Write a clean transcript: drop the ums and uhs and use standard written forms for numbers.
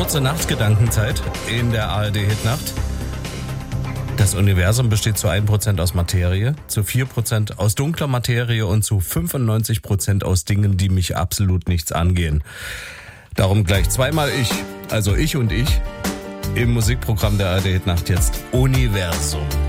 kurze Nachtgedankenzeit in der ARD-Hitnacht. Das Universum besteht zu 1% aus Materie, zu 4% aus dunkler Materie und zu 95% aus Dingen, die mich absolut nichts angehen. Darum gleich zweimal ich, also ich und ich, im Musikprogramm der ARD-Hitnacht jetzt Universum.